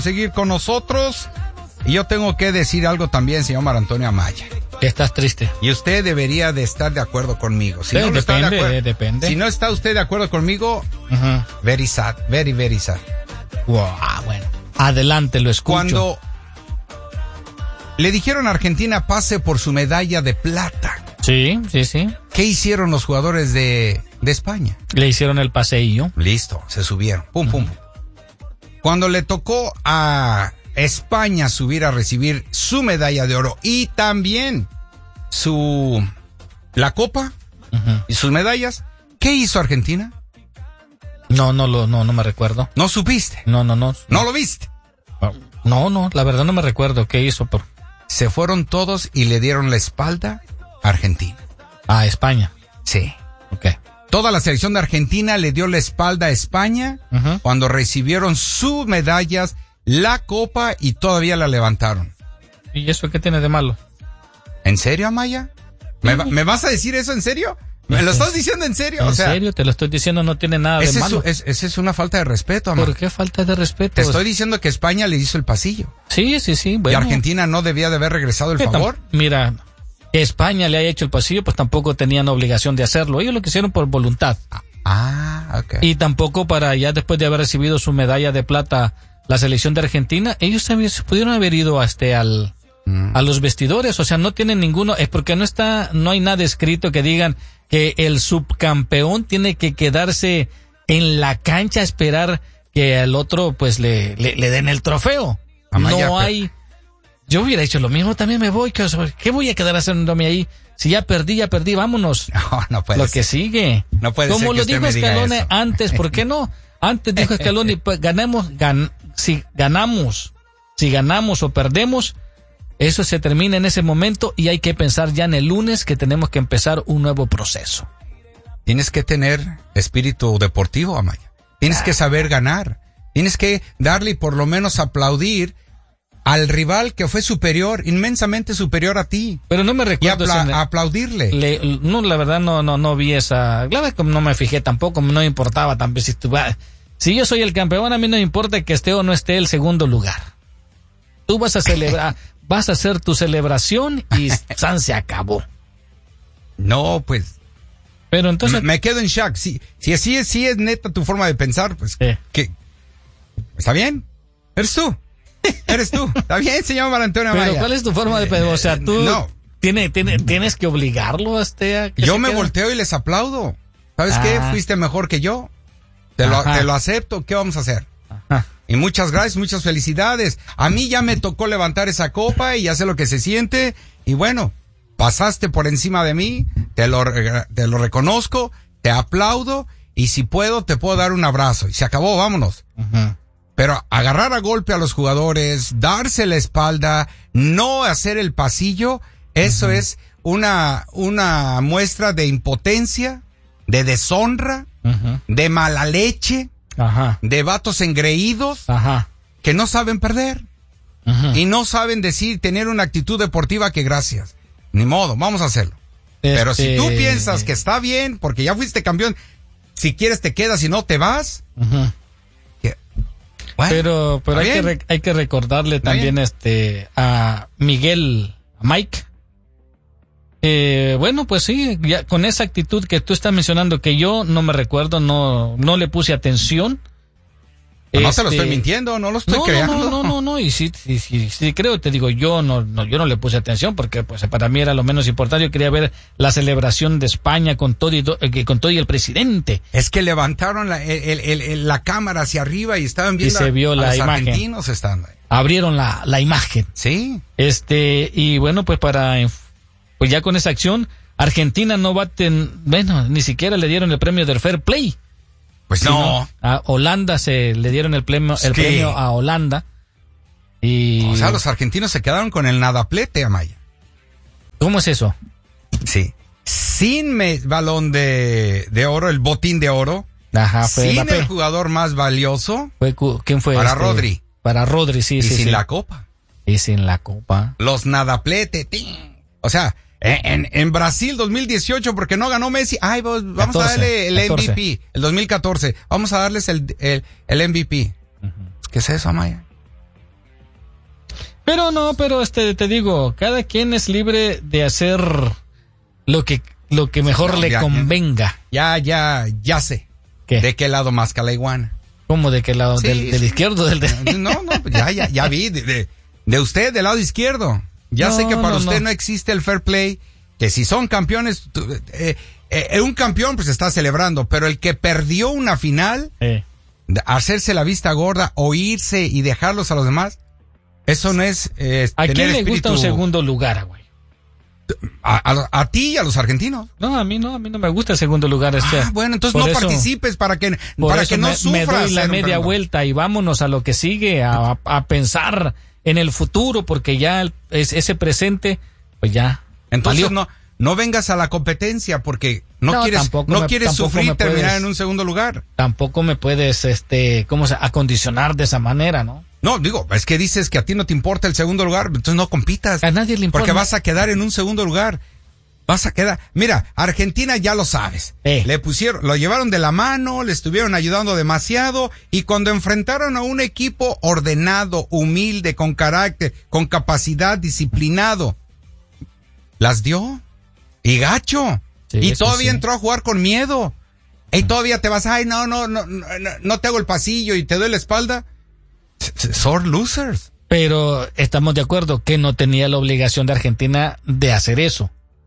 Seguir con nosotros. Y yo tengo que decir algo también, señor Mar Antonio Amaya. Estás triste. Y usted debería de estar de acuerdo conmigo. Si Sí, no depende, está de acuerdo, depende. Si no está usted de acuerdo conmigo, very sad, very, very sad. Wow, bueno. Adelante, lo escucho. Cuando le dijeron a Argentina pase por su medalla de plata. Sí. ¿Qué hicieron los jugadores de España? Le hicieron el paseillo. Listo, se subieron. Pum, pum, pum. Cuando le tocó a España subir a recibir su medalla de oro y también la copa y sus medallas, ¿qué hizo Argentina? No me recuerdo. ¿No supiste? No. ¿No lo viste? No, la verdad no me recuerdo qué hizo. Se fueron todos y le dieron la espalda a Argentina. A España. Sí. Ok. Toda la selección de Argentina le dio la espalda a España cuando recibieron sus medallas, la copa y todavía la levantaron. ¿Y eso qué tiene de malo? ¿En serio, Amaya? ¿Me vas a decir eso en serio? ¿Me lo estás diciendo en serio? En serio, te lo estoy diciendo, no tiene nada de malo. Esa es una falta de respeto, Amaya. ¿Por qué falta de respeto? Te estoy diciendo que España le hizo el pasillo. Sí, bueno. ¿Y Argentina no debía de haber regresado el favor? Mira, que España le haya hecho el pasillo, pues tampoco tenían obligación de hacerlo. Ellos lo hicieron por voluntad. Ok. Y tampoco para ya después de haber recibido su medalla de plata la selección de Argentina, ellos también se pudieron haber ido a los vestidores, o sea, no tienen ninguno, es porque no hay nada escrito que digan que el subcampeón tiene que quedarse en la cancha a esperar que al otro pues le den el trofeo. Amaya, no hay. Yo hubiera hecho lo mismo, también me voy, ¿qué voy a quedar haciéndome ahí? Si ya perdí, vámonos. No puede lo ser. Que sigue. No puede Como ser que lo usted dijo me diga Scaloni eso. antes, ¿por qué no? Antes dijo Scaloni, pues si ganamos o perdemos, eso se termina en ese momento y hay que pensar ya en el lunes que tenemos que empezar un nuevo proceso. Tienes que tener espíritu deportivo, Amaya. Tienes que saber ganar. Tienes que darle y por lo menos aplaudir al rival que fue superior, inmensamente superior a ti. Pero no me recuerdo. Y aplaudirle. No, la verdad no vi esa. La verdad que no me fijé tampoco, no me importaba tampoco. Si yo soy el campeón, a mí no me importa que esté o no esté el segundo lugar. Tú vas a celebrar, vas a hacer tu celebración y se acabó. No, pues. Pero entonces. Me quedo en shock. Si así es neta tu forma de pensar, pues. ¿Qué? ¿Está bien? Eres tú. Está bien, señor Mar Antonio Amaya. Pero ¿cuál es tu forma de pensar? O sea, tú. No. Tienes que obligarlo a que yo me volteo y les aplaudo. ¿Sabes qué? Fuiste mejor que yo. Te lo acepto. ¿Qué vamos a hacer? Y muchas gracias, muchas felicidades. A mí ya me tocó levantar esa copa y ya sé lo que se siente. Y bueno, pasaste por encima de mí, te lo reconozco, te aplaudo y si puedo te puedo dar un abrazo. Y se acabó, vámonos. Pero agarrar a golpe a los jugadores, darse la espalda, no hacer el pasillo, eso es una muestra de impotencia, de deshonra, de mala leche, de vatos engreídos que no saben perder y no saben tener una actitud deportiva que gracias. Ni modo, vamos a hacerlo. Pero si tú piensas que está bien, porque ya fuiste campeón, si quieres te quedas y no te vas. Bueno, pero hay que recordarle también a Miguel, a Mike. Bueno, pues sí, ya con esa actitud que tú estás mencionando, que yo no me recuerdo, no le puse atención. No te lo estoy mintiendo, no lo estoy creando. No, y sí creo, te digo, yo no le puse atención porque pues para mí era lo menos importante. Yo quería ver la celebración de España con todo y el presidente. Es que levantaron la cámara hacia arriba y estaban viendo y se vio la los imagen. Argentinos estando ahí. Abrieron la imagen. Sí. Y bueno, pues pues ya con esa acción, Argentina no ni siquiera le dieron el premio del Fair Play. Pues no. A Holanda le dieron el premio a Holanda. O sea, los argentinos se quedaron con el nadaplete, Amaya. ¿Cómo es eso? Sí. Sin balón de oro, el botín de oro. Fue sin Mbappé. El jugador más valioso. ¿Quién fue? Para Rodri. Para Rodri, sí. Y sí, sin sí. la copa. Y sin la copa. Los nadaplete. O sea, en Brasil 2018, porque no ganó Messi, vamos 14, a darle el 14. MVP, el 2014, vamos a darles el MVP. ¿Qué es eso, Amaya? Pero te digo, cada quien es libre de hacer lo que mejor le convenga. Ya sé. ¿Qué? ¿De qué lado masca la iguana? ¿Cómo de qué lado? Sí, ¿del izquierdo? No, pues ya vi. De usted, del lado izquierdo. Ya sé que para usted no existe el fair play. Que si son campeones, un campeón pues está celebrando, pero el que perdió una final, hacerse la vista gorda, o irse y dejarlos a los demás, eso no es ¿A quién le gusta un segundo lugar, güey? A ti y a los argentinos. No, a mí no me gusta el segundo lugar. Bueno, entonces no participes para que no sufras. Me doy la media vuelta y vámonos a lo que sigue, a pensar en el futuro, porque ya ese presente, pues ya. Entonces no vengas a la competencia porque no quieres sufrir terminar en un segundo lugar. Tampoco me puedes acondicionar de esa manera, ¿no? No, digo, es que dices que a ti no te importa el segundo lugar, entonces no compitas. A nadie le importa. Porque vas a quedar en un segundo lugar. Mira, Argentina ya lo sabes. Lo llevaron de la mano, le estuvieron ayudando demasiado, y cuando enfrentaron a un equipo ordenado, humilde, con carácter, con capacidad, disciplinado, las dio. Y gacho. Sí, y todavía entró a jugar con miedo. Y todavía te vas, no te hago el pasillo y te doy la espalda. Sore losers. Pero estamos de acuerdo que no tenía la obligación de Argentina de hacer eso.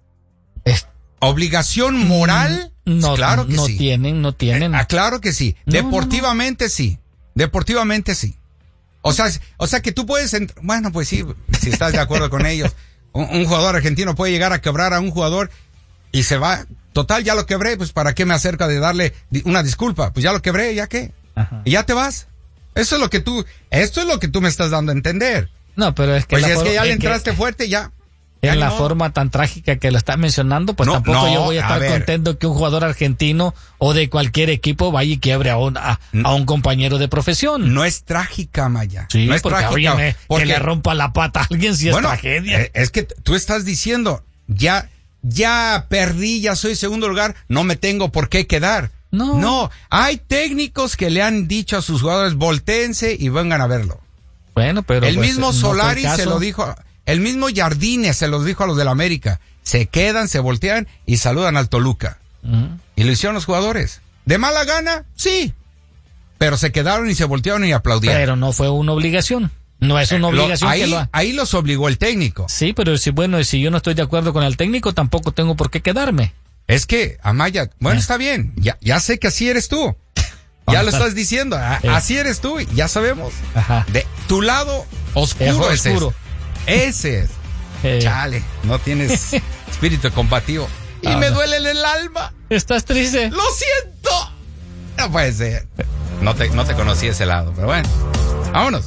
¿Obligación moral? No, claro que no sí. No tienen. Claro que sí. Deportivamente sí. Deportivamente sí. O sea que tú puedes bueno, pues sí, si estás de acuerdo con ellos. Un jugador argentino puede llegar a quebrar a un jugador y se va. Total, ya lo quebré, pues ¿para qué me acerca de darle una disculpa? Pues ya lo quebré, ¿ya qué? Ajá. Y ya te vas. Esto es lo que tú me estás dando a entender. No, pero es que pues es que ya le entraste fuerte, ya. En la forma tan trágica que lo estás mencionando, pues tampoco yo voy a estar contento que un jugador argentino o de cualquier equipo vaya y quiebre a un compañero de profesión. No es trágica, Maya. Sí, no es porque, trágica. Que le rompa la pata a alguien si es tragedia. Es que tú estás diciendo, ya perdí, ya soy segundo lugar, no me tengo por qué quedar. No, hay técnicos que le han dicho a sus jugadores, voltéense y vengan a verlo. Bueno, pero el mismo Solari se lo dijo. El mismo Jardine se los dijo a los del América. Se quedan, se voltean y saludan al Toluca. Uh-huh. Y lo hicieron los jugadores. ¿De mala gana? Sí. Pero se quedaron y se voltearon y aplaudieron. Pero no fue una obligación. No es una obligación ahí los obligó el técnico. Sí, pero si yo no estoy de acuerdo con el técnico, tampoco tengo por qué quedarme. Es que, Amaya, está bien. Ya sé que así eres tú. Ya lo estás diciendo. Así eres tú. Ya sabemos. Ajá. De tu lado oscuro es oscuro. Ese es. Chale, no tienes espíritu combativo. Y me duele en el alma. ¿Estás triste? ¡Lo siento! No puede ser. No te conocí ese lado, pero bueno. Vámonos.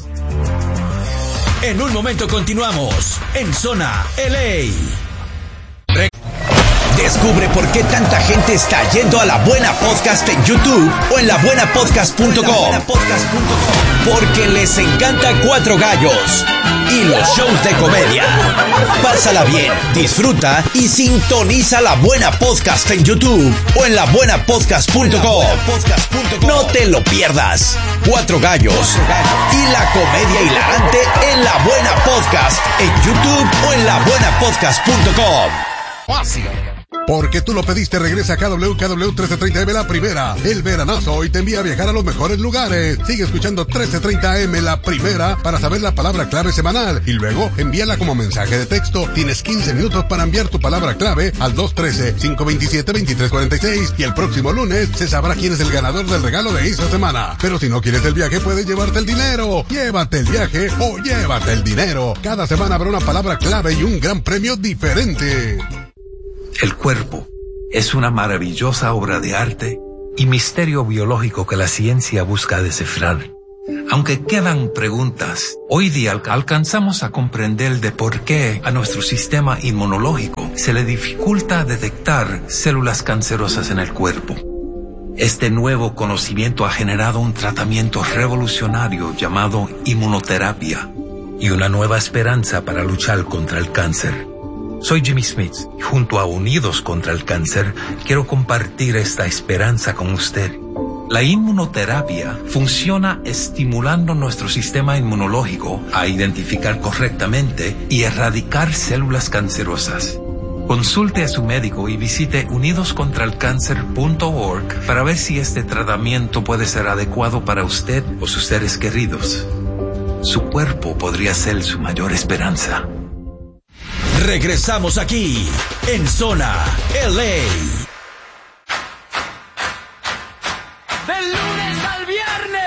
En un momento continuamos en Zona LA. Descubre por qué tanta gente está yendo a La Buena Podcast en YouTube o en labuenapodcast.com. Porque les encanta Cuatro Gallos y los shows de comedia. Pásala bien, disfruta y sintoniza La Buena Podcast en YouTube o en labuenapodcast.com. No te lo pierdas. Cuatro Gallos y la comedia hilarante en La Buena Podcast en YouTube o en labuenapodcast.com. Fácil. Porque tú lo pediste, regresa a KW 1330M La Primera. El veranazo hoy te envía a viajar a los mejores lugares. Sigue escuchando 1330M La Primera para saber la palabra clave semanal y luego envíala como mensaje de texto. Tienes 15 minutos para enviar tu palabra clave al 213-527-2346 y el próximo lunes se sabrá quién es el ganador del regalo de esta semana. Pero si no quieres el viaje, puedes llevarte el dinero. Llévate el viaje o llévate el dinero. Cada semana habrá una palabra clave y un gran premio diferente. El cuerpo es una maravillosa obra de arte y misterio biológico que la ciencia busca descifrar. Aunque quedan preguntas, hoy día alcanzamos a comprender de por qué a nuestro sistema inmunológico se le dificulta detectar células cancerosas en el cuerpo. Este nuevo conocimiento ha generado un tratamiento revolucionario llamado inmunoterapia y una nueva esperanza para luchar contra el cáncer. Soy Jimmy Smith y junto a Unidos contra el Cáncer quiero compartir esta esperanza con usted. La inmunoterapia funciona estimulando nuestro sistema inmunológico a identificar correctamente y erradicar células cancerosas. Consulte a su médico y visite unidoscontralcáncer.org para ver si este tratamiento puede ser adecuado para usted o sus seres queridos. Su cuerpo podría ser su mayor esperanza. Regresamos aquí, en Zona LA. Del lunes al viernes.